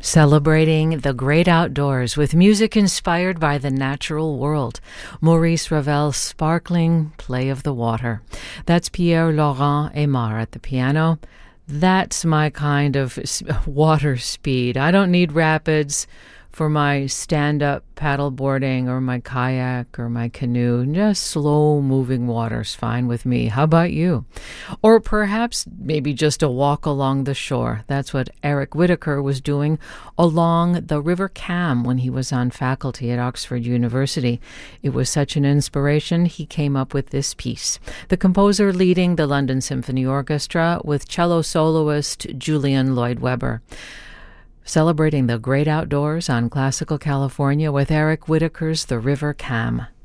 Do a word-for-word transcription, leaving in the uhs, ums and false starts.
Celebrating the great outdoors with music inspired by the natural world. Maurice Ravel's sparkling Play of the Water. That's Pierre-Laurent Aimard at the piano. That's my kind of water speed. I don't need rapids for my stand-up paddleboarding or my kayak or my canoe. Just slow-moving water's fine with me. How about you? Or perhaps maybe just a walk along the shore. That's what Eric Whitacre was doing along the River Cam when he was on faculty at Oxford University. It was such an inspiration, he came up with this piece. The composer leading the London Symphony Orchestra with cello soloist Julian Lloyd-Webber. Celebrating the great outdoors on Classical California with Eric Whitacre's The River Cam.